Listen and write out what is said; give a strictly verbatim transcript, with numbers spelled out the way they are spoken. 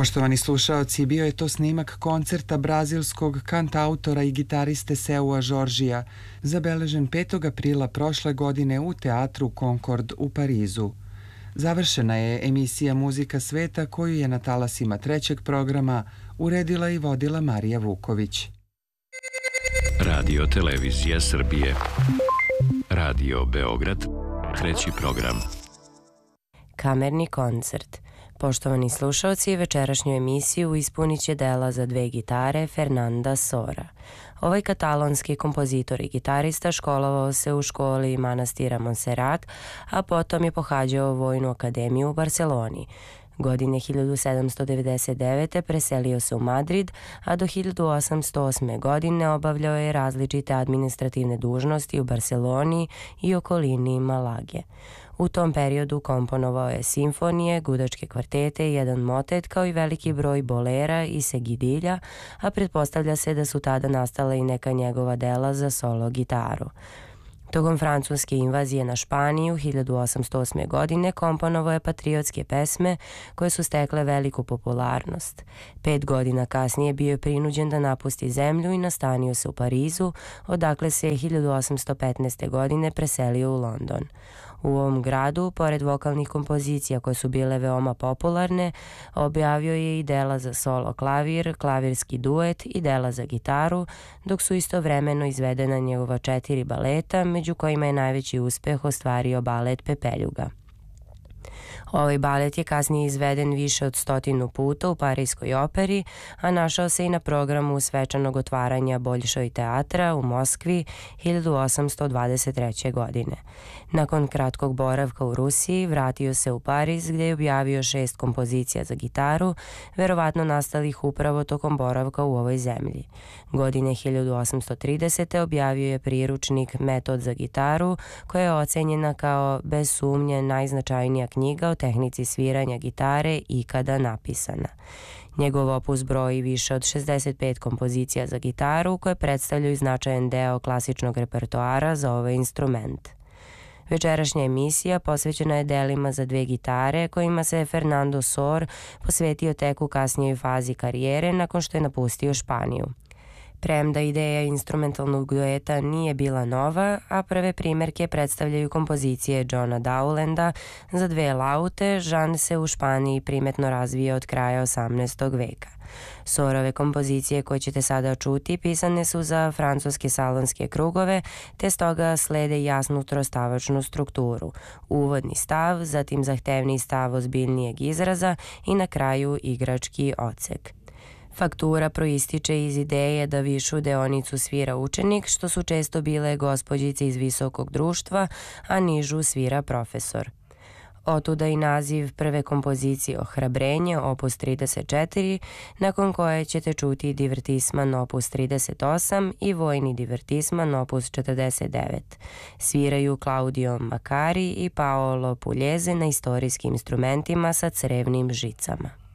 Poštovani slušaoci, bio je to snimak koncerta brazilskog kantautora i gitariste Seua Žoržija, zabeležen petog aprila prošle godine u teatru Concord u Parizu. Završena je emisija Muzika sveta koju je na talasima trećeg programa uredila i vodila Marija Vuković. Radio Televizija Srbije. Radio Beograd, treći program. Kamerni koncert. Poštovani slušalci, večerašnju emisiju ispunit će dela za dve gitare Fernanda Sora. Ovaj katalonski kompozitor i gitarista školovao se u školi manastira Montserrat, a potom je pohađao Vojnu akademiju u Barceloni. Godine hiljadu sedamsto devedeset devete. preselio se u Madrid, a do hiljadu osamsto osme. godine obavljao je različite administrativne dužnosti u Barceloni i okolini Malage. U tom periodu komponovao je simfonije, gudačke kvartete, jedan motet kao i veliki broj bolera i segidilja, a pretpostavlja se da su tada nastala i neka njegova dela za solo gitaru. Tokom francuske invazije na Španiju hiljadu osamsto osme. godine komponovao je patriotske pesme koje su stekle veliku popularnost. Pet godina kasnije bio je prinuđen da napusti zemlju i nastanio se u Parizu, odakle se je hiljadu osamsto petnaeste. godine preselio u London. U ovom gradu, pored vokalnih kompozicija koje su bile veoma popularne, objavio je i dela za solo klavir, klavirski duet i dela za gitaru, dok su istovremeno izvedena njegova četiri baleta, među kojima je najveći uspeh ostvario balet Pepeljuga. Ovaj balet je kasnije izveden više od stotinu puta u Parijskoj operi, a našao se i na programu svečanog otvaranja Boljšoj teatra u Moskvi hiljadu osamsto dvadeset treće. godine. Nakon kratkog boravka u Rusiji vratio se u Pariz gdje je objavio šest kompozicija za gitaru, verovatno nastalih upravo tokom boravka u ovoj zemlji. Godine hiljadu osamsto tridesete. objavio je priručnik Metod za gitaru, koja je ocenjena kao bez sumnje najznačajnija knjiga o tehnici sviranja gitare ikada napisana. Njegov opus broji više od šezdeset pet kompozicija za gitaru koje predstavljaju značajan deo klasičnog repertoara za ovaj instrument. Večerašnja emisija posvećena je delima za dve gitare kojima se Fernando Sor posvetio tek u kasnijoj fazi karijere nakon što je napustio Španiju. Premda ideja instrumentalnog dueta nije bila nova, a prve primerke predstavljaju kompozicije Johna Dowlanda za dve laute, žanr se u Španiji primetno razvija od kraja osamnaestog. veka. Sorove kompozicije koje ćete sada čuti pisane su za francuske salonske krugove, te stoga slede jasnu trostavačnu strukturu, uvodni stav, zatim zahtevni stav ozbiljnijeg izraza i na kraju igrački odsek. Faktura proističe iz ideje da višu deonicu svira učenik, što su često bile gospođice iz visokog društva, a nižu svira profesor. Otuda i naziv prve kompozicije Ohrabrenje, opus trideset četiri, nakon koje ćete čuti divertisman opus trideset osam i vojni divertisman opus četrdeset devet. Sviraju Claudio Macari i Paolo Pugliese na istorijskim instrumentima sa crevnim žicama.